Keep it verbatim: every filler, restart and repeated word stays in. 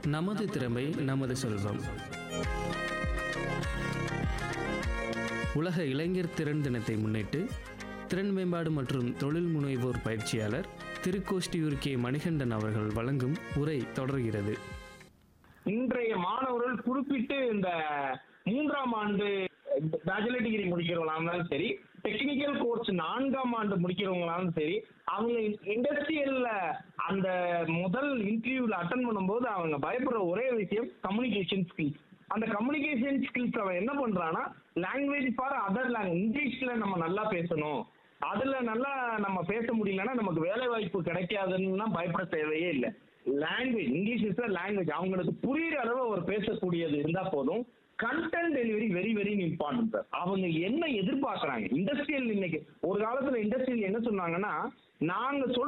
நமது திறமை நமது செல்வம். உலக இளைஞர் திறன் தினத்தை முன்னிட்டு திறன் மேம்பாடு மற்றும் தொழில் முனைவோர் பயிற்சியாளர் திருக்கோஷ்டியூர் கே மணிகண்டன் அவர்கள் வழங்கும் உரை தொடர்கிறது. இன்றைய மாணவர்கள் குறிப்பிட்டு இந்த மூன்றாம் ஆண்டு பேச்சுலர் டிகிரி முடிக்கிறவங்களாலும் சரி, டெக்னிக்கல் கோர்ஸ் நான்காம் ஆண்டு முடிக்கிறவங்களாலும் சரி, அவங்க இண்டஸ்ட்ரியல்ல அந்த முதல் இன்டர்வியூல அட்டன் பண்ணும்போது அவங்க பயப்படுற ஒரே விஷயம் கம்யூனிகேஷன் ஸ்கில்ஸ். அந்த கம்யூனிகேஷன் ஸ்கில்ஸ் அவன் என்ன பண்றான்னா, லாங்குவேஜ் ஃபார் அதர் லாங்குவேஜ், இங்கிலீஷ்ல நம்ம நல்லா பேசணும், அதுல நல்லா நம்ம பேச முடியலன்னா நமக்கு வேலை வாய்ப்பு கிடைக்காதுன்னா பயப்பட தேவையே இல்லை. லாங்குவேஜ், இங்கிலீஷ் இஸ் லாங்குவேஜ், அவங்களுக்கு புரியுற அளவு அவர் பேசக்கூடியது இருந்தா போதும். Content delivery very very important sir. அவங்க என்ன எதிர்பார்க்கறாங்க இண்டஸ்ட்ரியல், இன்னைக்கு ஒரு காலத்துல இண்டஸ்ட்ரியல் என்ன சொன்னாங்கன்னா, நாங்க சொல்